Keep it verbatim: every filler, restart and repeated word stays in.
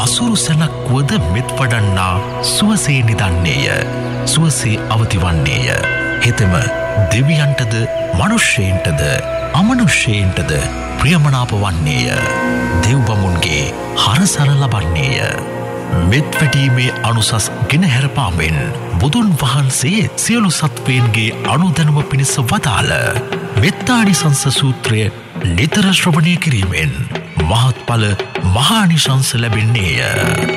අසුරු සැලක් වුවද මෙත් වඩන්නා සුවසේ නිදන්නේය. සුවසේ අවතිවන්නේය. හෙතෙම දෙවියන්ටද මනුෂ්‍යයන්ටද අමනුෂ්‍යයන්ටද ප්‍රියමනාප වන්නේය. දෙව්බමුන්ගේ හරසර ලබන්නේය. මෙත් වැටීමේ අනුසස් ගෙනහැර පාමෙන් බුදුන් වහන්සේ සියලු සත්වයන්ගේ අනුදැනුම පිණිස වදාළ මෙත්තානිසංස සූත්‍රය නිතර ශ්‍රවණය කිරීමෙන් මහත්ඵල මහානිසංස ලැබෙන්නේය.